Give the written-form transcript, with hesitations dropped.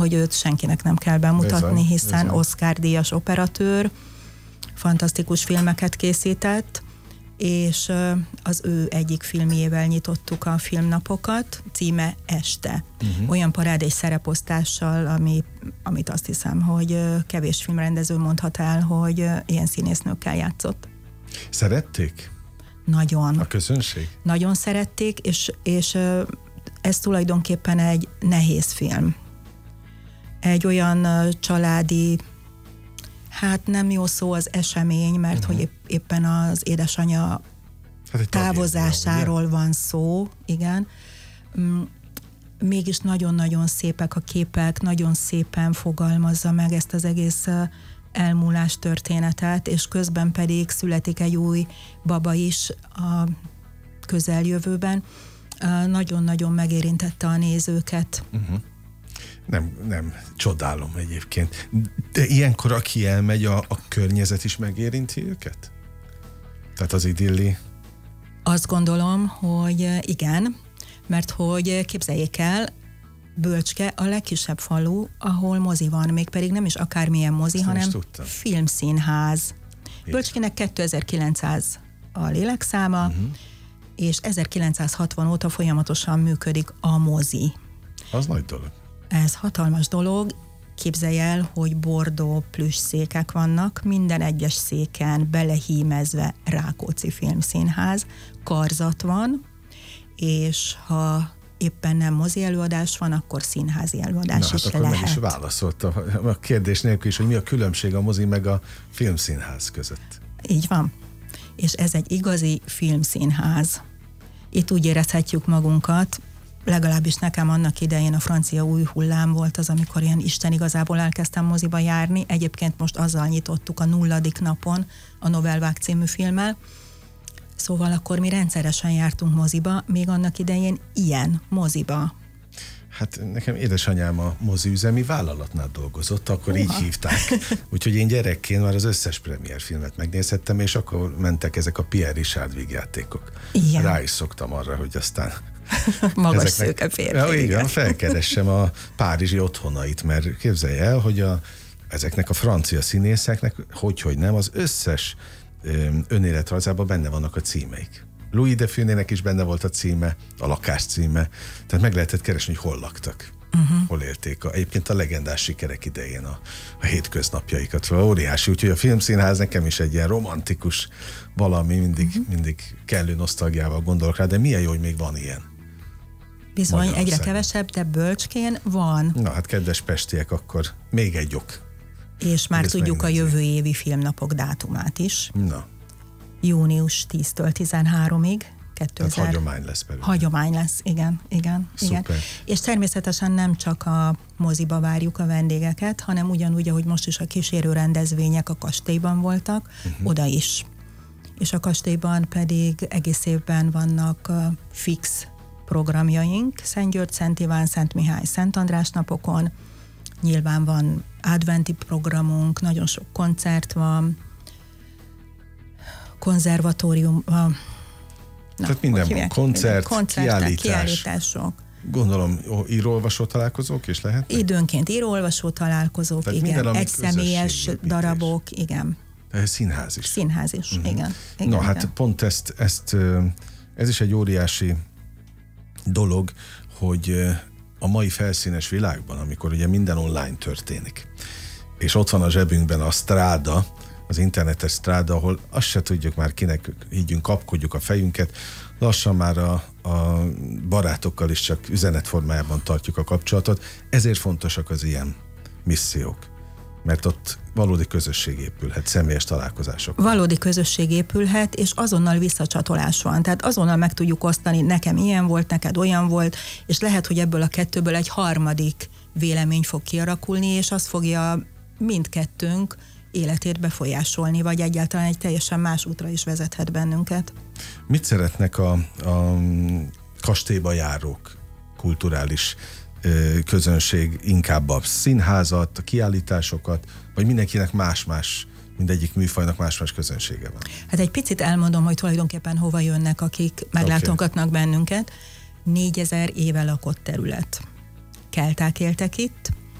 hogy őt senkinek nem kell bemutatni, bizony, hiszen bizony. Oscar-díjas operatőr, fantasztikus filmeket készített, és az ő egyik filmjével nyitottuk a filmnapokat, címe Este. Olyan parádés szereposztással, amit azt hiszem, hogy kevés filmrendező mondhat el, hogy ilyen színésznőkkel játszott. Szerették Nagyon. a közönség? Nagyon szerették, és ez tulajdonképpen egy nehéz film. Egy olyan családi, hát nem jó szó az esemény, mert hogy éppen az édesanyja távozásáról van szó, igen. Mégis nagyon-nagyon szépek a képek, nagyon szépen fogalmazza meg ezt az egész elmúlás történetet, és közben pedig születik egy új baba is a közeljövőben. Nagyon-nagyon megérintette a nézőket. Nem, csodálom egyébként. De ilyenkor, aki elmegy, a környezet is megérinti őket? Tehát az idilli? Azt gondolom, hogy igen, mert hogy képzeljék el, Bölcske a legkisebb falu, ahol mozi van, mégpedig nem is akármilyen mozi, ezt hanem filmszínház. Bölcskének 2900 a lélekszáma, és 1960 óta folyamatosan működik a mozi. Az nagy dolog. Ez hatalmas dolog. Képzelj el, hogy bordó plüss székek vannak, minden egyes széken belehímezve Rákóczi Filmszínház, karzat van, és ha éppen nem mozi előadás van, akkor színházi előadás is akkor lehet. meg is válaszolta a kérdés nélkül is, hogy mi a különbség a mozi meg a filmszínház között. Így van. És ez egy igazi filmszínház. Itt úgy érezhetjük magunkat, legalábbis nekem annak idején a francia új hullám volt az, amikor ilyen Isten igazából elkezdtem moziba járni. Egyébként most azzal nyitottuk a 0. napon a Novelvág című filmmel. Szóval akkor mi rendszeresen jártunk moziba, még annak idején ilyen moziba. Hát nekem édesanyám a moziüzemi vállalatnál dolgozott, akkor így hívták. Úgyhogy én gyerekként már az összes premierfilmet megnézhettem, és akkor mentek ezek a Pierre Richard vígjátékok. Igen. Rá is szoktam arra, hogy aztán magas szőke férfi. Ja, igen, felkeressem a párizsi otthonait, mert képzelj el, hogy ezeknek a francia színészeknek, hogy nem, az összes önéletrajzában benne vannak a címeik. Louis de Funès-nek is benne volt a címe, a lakás címe, tehát meg lehetett keresni, hogy hol laktak, hol élték egyébként a legendás sikerek idején a hétköznapjaikat. Óriási, úgyhogy a filmszínház nekem is egy ilyen romantikus valami, mindig kellő nosztalgiával gondolok rá, de milyen jó, hogy még van ilyen. Bizony, egyre kevesebb, de Bölcskén van. Na hát, kedves pestiek, akkor még egy ok. És már tudjuk a jövő évi filmnapok dátumát is. Na. Június 10-től 13-ig. Tehát hagyomány lesz belőle. Hagyomány lesz, igen. És természetesen nem csak a moziba várjuk a vendégeket, hanem ugyanúgy, ahogy most is a kísérő rendezvények a kastélyban voltak, oda is. És a kastélyban pedig egész évben vannak fix programjaink, Szentgyörgy, Szent Iván, Szent Mihály, Szent András napokon. Nyilván van adventi programunk, nagyon sok koncert van, konzervatórium van. Tehát minden van, koncertek, kiállítások. Gondolom, író-olvasó találkozók is lehet? Időnként író-olvasó találkozók, tehát igen. Minden, egyszemélyes darabok, igen. Színház is. Színház is, igen. Na hát pont ez is egy óriási dolog, hogy a mai felszínes világban, amikor ugye minden online történik, és ott van a zsebünkben a Strada, az internetes Strada, ahol azt se tudjuk már kinek higgyünk, kapkodjuk a fejünket, lassan már a barátokkal is csak üzenetformájában tartjuk a kapcsolatot, ezért fontosak az ilyen missziók, mert ott valódi közösség épülhet, személyes találkozások. Valódi közösség épülhet, és azonnal visszacsatolás van. Tehát azonnal meg tudjuk osztani, nekem ilyen volt, neked olyan volt, és lehet, hogy ebből a kettőből egy harmadik vélemény fog kialakulni, és az fogja mindkettőnk életét befolyásolni, vagy egyáltalán egy teljesen más útra is vezethet bennünket. Mit szeretnek a kastélyba járók, kulturális közönség, inkább a színházat, a kiállításokat, vagy mindenkinek más-más, mindegyik műfajnak más-más közönsége van? Hát egy picit elmondom, hogy tulajdonképpen hova jönnek, akik meglátogatnak bennünket. 4000 éve lakott terület. Kelták éltek itt,